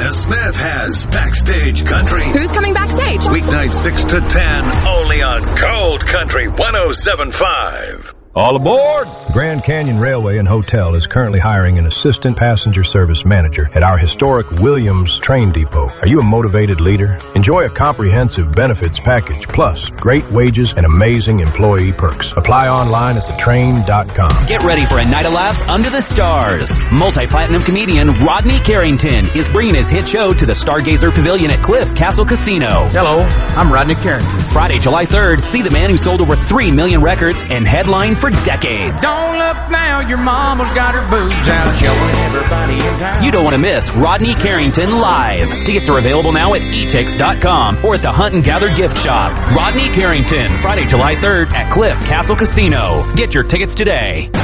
Dana Smith has Backstage Country. Who's coming backstage? Weeknights 6 to 10, only on Gold Country 107.5. All aboard! Grand Canyon Railway and Hotel is currently hiring an assistant passenger service manager at our historic Williams train depot. Are you a motivated leader? Enjoy a comprehensive benefits package, plus great wages and amazing employee perks. Apply online at thetrain.com. Get ready for a night of laughs under the stars. Multi-platinum comedian Rodney Carrington is bringing his hit show to the Stargazer Pavilion at Cliff Castle Casino. Hello, I'm Rodney Carrington. Friday, July 3rd, see the man who sold over 3 million records and headlined for decades. Don't look now, your mama's got her boobs out, showing everybody in town. You don't want to miss Rodney Carrington live. Tickets are available now at etix.com or at the Hunt and Gather gift shop. Rodney Carrington, Friday, July 3rd at Cliff Castle Casino. Get your tickets today.